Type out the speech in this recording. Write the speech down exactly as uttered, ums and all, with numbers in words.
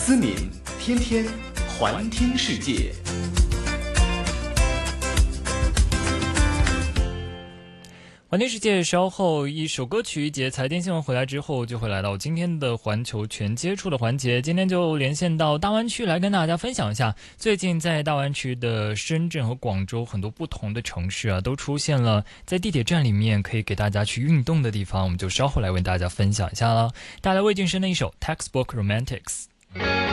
思敏天天环听世界。 环听世界稍后一首歌曲一节财经新闻回来之后，就会来到今天的环球全接触的环节。今天就连线到大湾区来跟大家分享一下，最近在大湾区的深圳和广州很多不同的城市啊，都出现了在地铁站里面可以给大家去运动的地方，我们就稍后来为大家分享一下了。带来魏晋生的一首 Textbook Romantics。